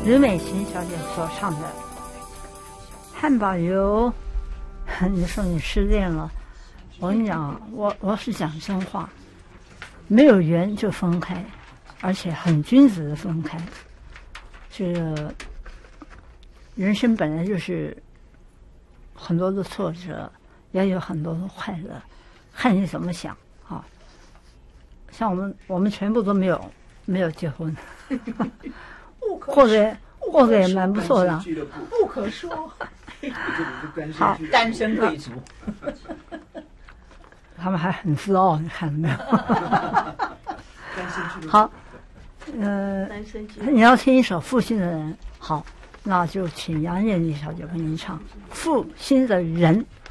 吕美琴小姐所唱的《汉堡油》。你说你失恋了，我跟你讲，我是讲真话，没有缘就分开，而且很君子的分开。这个人生本来就是很多的挫折，也有很多的快乐，看你怎么想啊。像我们全部都没有结婚，过得也蛮不错的， 不可说。 好， 单身贵族， 他们还很自傲，你看到没有？好，你要听一首《负心的人》，好，那就请杨艳丽小姐为您唱《负心的人》。